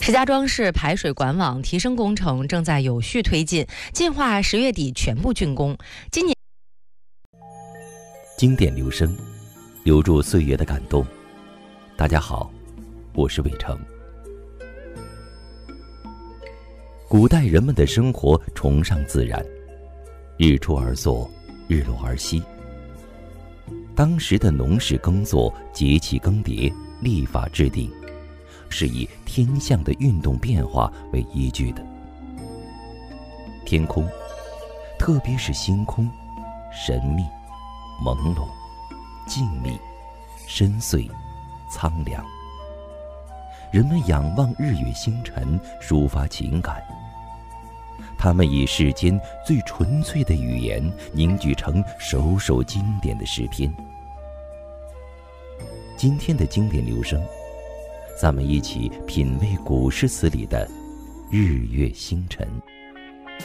石家庄市排水管网提升工程正在有序推进，计划10月底全部竣工。今年经典留声，留住岁月的感动。大家好，我是伟成。古代人们的生活崇尚自然，日出而作，日落而息。当时的农事耕作、节气更迭、历法制定，是以天象的运动变化为依据的。天空，特别是星空，神秘、朦胧、静谧、深邃、苍凉。人们仰望日月星辰，抒发情感。他们以世间最纯粹的语言凝聚成首首经典的诗篇。今天的经典留声，咱们一起品味古诗词里的日月星辰。